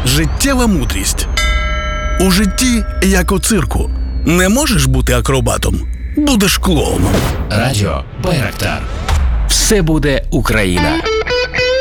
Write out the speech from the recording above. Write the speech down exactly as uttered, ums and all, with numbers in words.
Життєва мудрість. У житті, як у цирку. Не можеш бути акробатом – будеш клоуном. Радіо Байрактар. Все буде Україна.